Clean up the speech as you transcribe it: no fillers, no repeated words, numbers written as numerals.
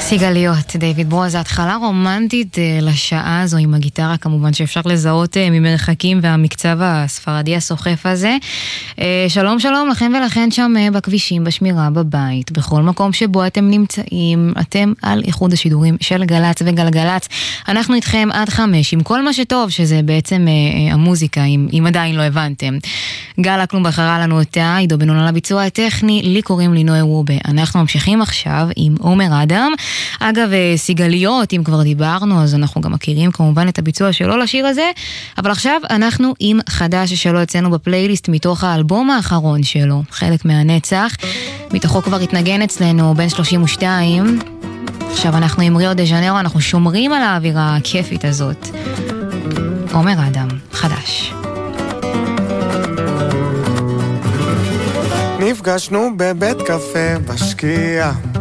סיגליות, דיוויד ברוז, התחלה רומנטית לשעה הזו עם הגיטרה, כמובן שאפשר לזהות ממרחקים והמקצב הספרדי הסוחף הזה. שלום שלום לכם ולכן שם בכבישים, בשמירה, בבית, בכל מקום שבו אתם נמצאים, אתם על איחוד השידורים של גלץ וגלגלץ. אנחנו איתכם עד 5 עם כל מה שטוב, שזה בעצם המוזיקה, אם עדיין לא הבנתם. גל אקלום בחרה לנו אותה, עידו בן און לביצוע הטכני, לי קוראים לי נוי רובה. אנחנו ממשיכים עכשיו עם עומר אדם. אגב, סיגליות, אם כבר דיברנו, אז אנחנו גם מכירים כמובן את הביצוע שלו לשיר הזה, אבל עכשיו אנחנו עם חדש שלו אצלנו בפלייליסט מתוך האלבום האחרון שלו, חלק מהנצח, מתוכו כבר התנגן אצלנו בין 32, עכשיו אנחנו עם ריו דה ז'נרו, אנחנו שומרים על האווירה הכיפית הזאת. עומר אדם, חדש. נפגשנו בבית קפה בשקיעה,